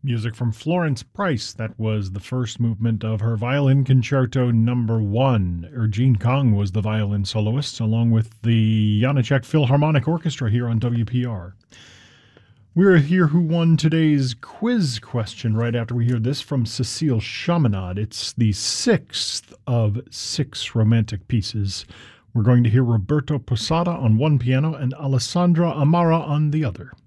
Music from Florence Price. That was the first movement of her Violin Concerto No. 1. Ergene Kong was the violin soloist, along with the Janacek Philharmonic Orchestra here on WPR. We're here who won today's quiz question right after we hear this from Cecile Chaminade. It's the sixth of 6 romantic pieces. We're going to hear Roberto Posada on one piano and Alessandra Amara on the other.